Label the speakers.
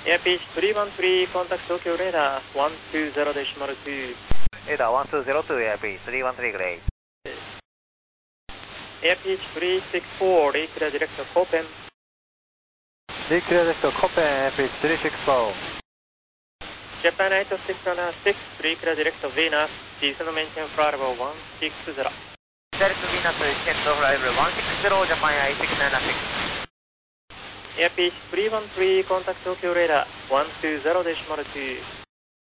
Speaker 1: Airpeach 313, contact Tokyo radar 120.2.
Speaker 2: Radar 1202, Airpeach 313, great.
Speaker 1: Airpeach 364, reclear director Copen.
Speaker 3: Reclear director Copen, Airpeach 364.
Speaker 1: Japan 8606, reclear director Venus, descend maintain flight level 160.
Speaker 2: Delta Venus, descend flight level 160, Japan 8696.
Speaker 1: Airpeach 313, contact Tokyo radar 120.2.